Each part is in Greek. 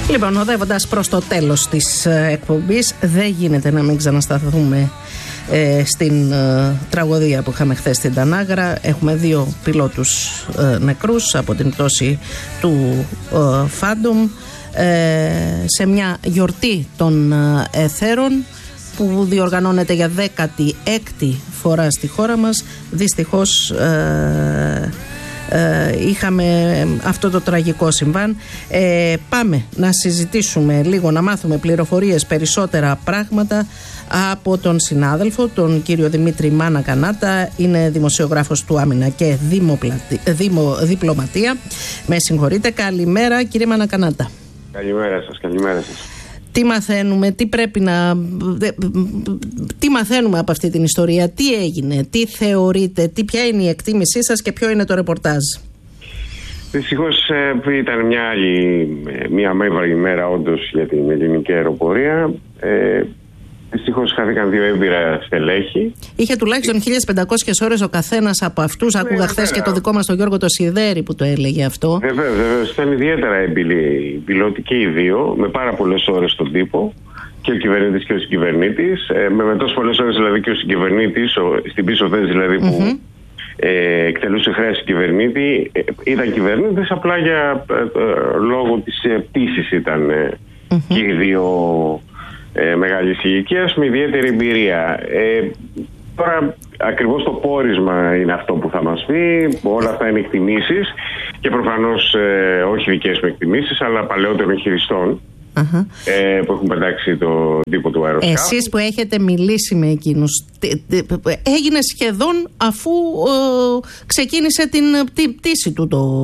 Λοιπόν, οδεύοντας προς το τέλος της εκπομπής, δεν γίνεται να μην ξανασταθούμε στην τραγωδία που είχαμε χθες στην Τανάγρα. Έχουμε 2 πιλότους νεκρούς από την πτώση του Phantom σε μια γιορτή των εθέρων που διοργανώνεται για 16η φορά στη χώρα μας. Δυστυχώς είχαμε αυτό το τραγικό συμβάν. Πάμε να συζητήσουμε λίγο, να μάθουμε πληροφορίες, περισσότερα πράγματα από τον συνάδελφο, τον κύριο Δημήτρη Μανακανάτα. Είναι δημοσιογράφος του Άμυνα και Διπλωματία. Με συγχωρείτε. Καλημέρα κύριε Μανακανάτα. Καλημέρα σας, καλημέρα σας. Τι μαθαίνουμε, τι μαθαίνουμε από αυτή την ιστορία, τι έγινε, τι θεωρείτε, ποια είναι η εκτίμησή σας και ποιο είναι το ρεπορτάζ? Δυστυχώς ήταν μια μαύρη ημέρα όντως για την ελληνική αεροπορία. Δυστυχώς χάθηκαν 2 έμπειρα στελέχη. Είχε τουλάχιστον 1500 ώρες ο καθένας από αυτούς. Άκουγα χθες και το δικό μας τον Γιώργο το Σιδέρη που το έλεγε αυτό. Βεβαίως. Ήταν ιδιαίτερα έμπειροι πιλότοι και οι 2, με πάρα πολλές ώρες στον τύπο. Και ο κυβερνήτης και ο συγκυβερνήτης. Με τόσες πολλές ώρες δηλαδή και ο συγκυβερνήτης, στην πίσω θέση δηλαδή που εκτελούσε χρέη κυβερνήτη, ήταν κυβερνήτης, απλά για λόγω της πτήσης ήταν και οι 2. Μεγάλης ηλικίας με ιδιαίτερη εμπειρία. Τώρα ακριβώς το πόρισμα είναι αυτό που θα μας πει. Όλα αυτά είναι εκτιμήσεις και προφανώς όχι δικές μου εκτιμήσεις, αλλά παλαιότερων χειριστών που έχουν πετάξει το τύπο του αεροσκάφου. Εσείς που έχετε μιλήσει με εκείνους, έγινε σχεδόν αφού ξεκίνησε την πτήση του το...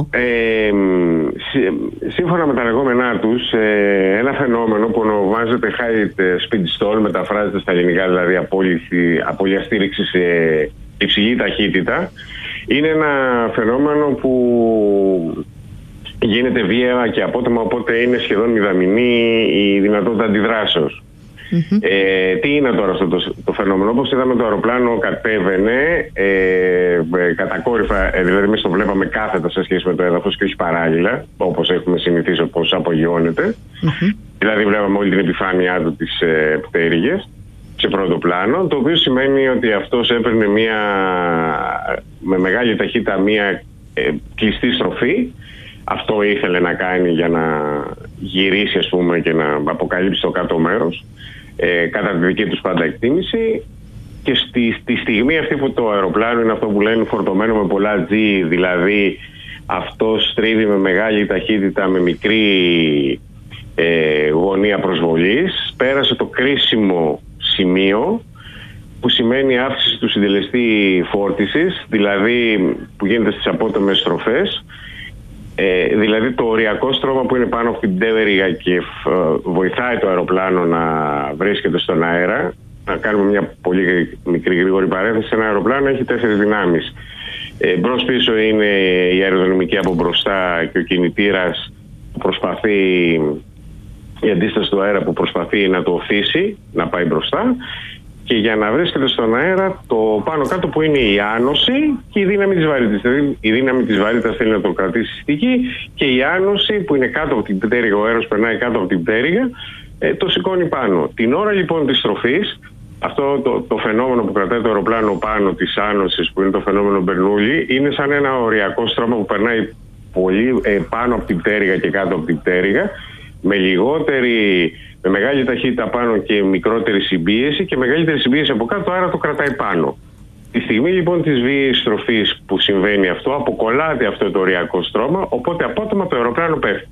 Σύμφωνα με τα λεγόμενά τους, ένα φαινόμενο που ονομάζεται high speed stall, μεταφράζεται στα ελληνικά δηλαδή απώλεια στήριξη σε υψηλή ταχύτητα, είναι ένα φαινόμενο που γίνεται βία και απότομα, οπότε είναι σχεδόν μηδαμινή η δυνατότητα αντιδράσεως. Τι είναι τώρα αυτό το φαινόμενο? Όπως είδαμε, το αεροπλάνο κατέβαινε κατακόρυφα, δηλαδή εμείς το βλέπαμε κάθετα σε σχέση με το έδαφος και όχι παράλληλα, όπως έχουμε συνηθίσει, όπως απογειώνεται. Δηλαδή βλέπαμε όλη την επιφάνειά του τις πτέρυγες σε πρώτο πλάνο, το οποίο σημαίνει ότι αυτός έπαιρνε με μεγάλη ταχύτητα μια κλειστή στροφή. Αυτό ήθελε να κάνει για να γυρίσει, ας πούμε, και να αποκαλύψει το κάτω μέρος, κατά τη δική τους πάντα εκτίμηση. Και στη στιγμή αυτή που το αεροπλάνο είναι αυτό που λένε φορτωμένο με πολλά G, δηλαδή αυτό στρίβει με μεγάλη ταχύτητα με μικρή γωνία προσβολής, πέρασε το κρίσιμο σημείο που σημαίνει αύξηση του συντελεστή φόρτισης, δηλαδή που γίνεται στις απότομες στροφές. Δηλαδή το οριακό στρώμα που είναι πάνω από την πτέρυγα και βοηθάει το αεροπλάνο να βρίσκεται στον αέρα. Να κάνουμε μια πολύ μικρή γρήγορη παρένθεση. Ένα αεροπλάνο έχει 4 δυνάμεις. Μπρος πίσω είναι η αεροδυναμική από μπροστά και ο κινητήρας που προσπαθεί, η αντίσταση του αέρα που προσπαθεί να το οθήσει, να πάει μπροστά. Και για να βρίσκεται στον αέρα το πάνω κάτω που είναι η άνοση και η δύναμη της βαρύτητας. Δηλαδή η δύναμη της βαρύτητας θέλει να το κρατήσει στη γη και η άνοση που είναι κάτω από την πτέρυγα, ο αέρος περνάει κάτω από την πτέρυγα, το σηκώνει πάνω. Την ώρα λοιπόν της στροφής, αυτό το φαινόμενο που κρατάει το αεροπλάνο πάνω της άνωσης, που είναι το φαινόμενο Μπερνούλη, είναι σαν ένα οριακό στρώμα που περνάει πολύ πάνω από την πτέρυγα και κάτω από την πτέρυγα, με μεγάλη ταχύτητα πάνω και μικρότερη συμπίεση, και μεγαλύτερη συμπίεση από κάτω, άρα το κρατάει πάνω. Τη στιγμή λοιπόν της βίαιης στροφής που συμβαίνει αυτό, αποκολλάται αυτό το οριακό στρώμα, οπότε απότομα το αεροπλάνο πέφτει.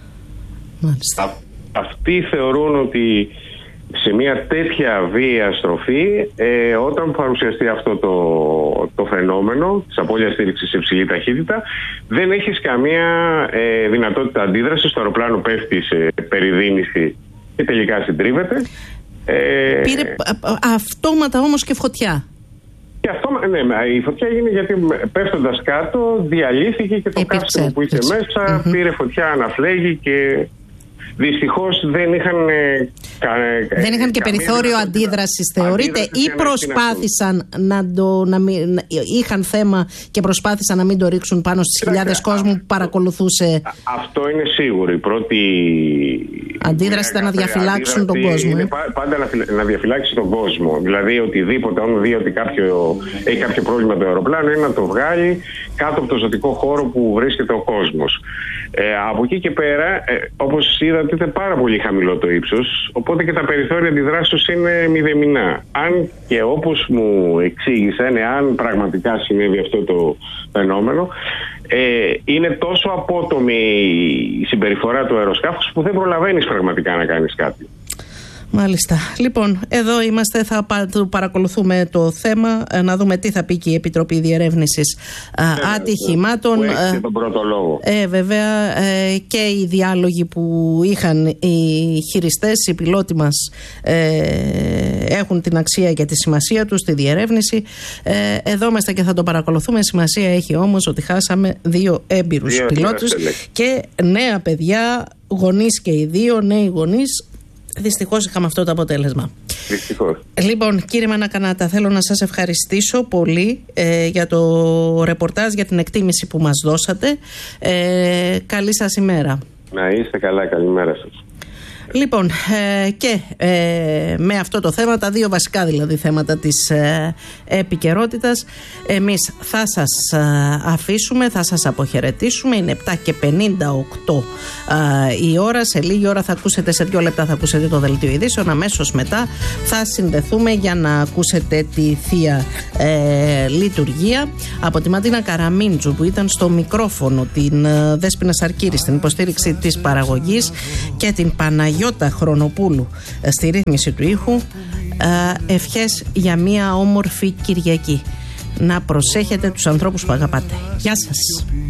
Αυτοί θεωρούν ότι σε μια τέτοια βίαια στροφή, όταν παρουσιαστεί αυτό το φαινόμενο της απώλειας στήριξης σε υψηλή ταχύτητα, δεν έχεις καμία δυνατότητα αντίδρασης. Το αεροπλάνο πέφτει σε περιδίνηση και τελικά συντρίβεται. Πήρε αυτόματα όμως και φωτιά. Και η φωτιά έγινε γιατί πέφτοντας κάτω διαλύθηκε και το καύσιμο που είχε μέσα πήρε φωτιά, αναφλέγει και δυστυχώς δεν είχαν Δεν είχαν και περιθώριο αντίδρασης, θεωρείτε, ή προσπάθησαν είχαν θέμα και προσπάθησαν να μην το ρίξουν πάνω στις χιλιάδες κόσμου που παρακολουθούσε? Αυτό είναι σίγουρο. Η πρώτη αντίδραση ήταν να διαφυλάξουν τον κόσμο. Είναι πάντα να διαφυλάξει τον κόσμο. Δηλαδή, οτιδήποτε, αν δει ότι έχει κάποιο πρόβλημα το αεροπλάνο, είναι να το βγάλει κάτω από το ζωτικό χώρο που βρίσκεται ο κόσμος. Από εκεί και πέρα, όπως είδατε, είναι πάρα πολύ χαμηλό το ύψος, οπότε και τα περιθώρια αντιδράσεως είναι μηδενικά. Αν και όπως μου εξήγησαν, αν πραγματικά συνέβη αυτό το φαινόμενο, είναι τόσο απότομη η συμπεριφορά του αεροσκάφους που δεν προλαβαίνεις πραγματικά να κάνεις κάτι. Μάλιστα. Λοιπόν, εδώ είμαστε, θα παρακολουθούμε το θέμα, να δούμε τι θα πει και η Επιτροπή Διερεύνησης Ατυχημάτων. Που έχει τον πρώτο λόγο. Βέβαια, και οι διάλογοι που είχαν οι χειριστές, οι πιλότοι μας, έχουν την αξία και τη σημασία τους στη διερεύνηση. Εδώ είμαστε και θα το παρακολουθούμε. Σημασία έχει όμως ότι χάσαμε 2 έμπειρους πιλότους και νέα παιδιά, γονείς και οι 2 νέοι γονείς. Δυστυχώς είχαμε αυτό το αποτέλεσμα. Δυστυχώς. Λοιπόν, κύριε Μανακανάτα, θέλω να σας ευχαριστήσω πολύ για το ρεπορτάζ, για την εκτίμηση που μας δώσατε. Καλή σας ημέρα. Να είστε καλά, καλημέρα σας. Λοιπόν, και με αυτό το θέμα, τα 2 βασικά δηλαδή θέματα της επικαιρότητας, εμείς θα σας αφήσουμε, θα σας αποχαιρετήσουμε. Είναι 7:58 η ώρα. Σε λίγη ώρα θα ακούσετε, σε 2 λεπτά θα ακούσετε το δελτίο ειδήσεων. Αμέσως μετά θα συνδεθούμε για να ακούσετε τη Θεία Λειτουργία από τη Ματίνα Καραμίντζου, που ήταν στο μικρόφωνο, την Δέσποινα Σαρκύρη στην υποστήριξη της παραγωγής και την Παναγιώτα Χρονοπούλου στη ρύθμιση του ήχου. Ευχές για μια όμορφη Κυριακή. Να προσέχετε τους ανθρώπους που αγαπάτε. Γεια σας.